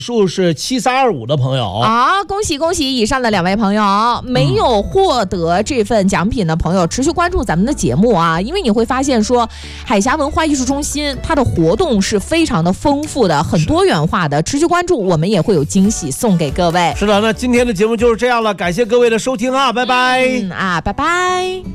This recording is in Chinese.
数是7325的朋友啊，恭喜恭喜以上的2位朋友！没有获得这份奖品的朋友，持续关注咱们的节目啊，因为你会发现说，海峡文化艺术中心它的活动是非常的丰富的，很多元化的。持续关注，我们也会有惊喜送给各位。 是的，那今天的节目就是这样了，感谢各位的收听啊，拜拜。 拜拜。